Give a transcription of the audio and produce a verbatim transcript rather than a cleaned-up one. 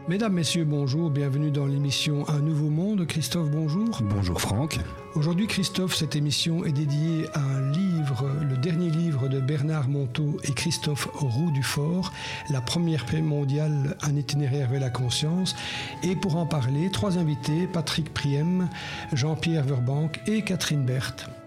Mesdames, Messieurs, bonjour, bienvenue dans l'émission Un Nouveau Monde. Christophe, bonjour. Bonjour Franck. Aujourd'hui, Christophe, cette émission est dédiée à un livre, le dernier livre de Bernard Monteau et Christophe Roux-Dufort, La première paix mondiale, un itinéraire vers la conscience. Et pour en parler, trois invités, Patrick Priem, Jean-Pierre Verbank et Catherine Berthe.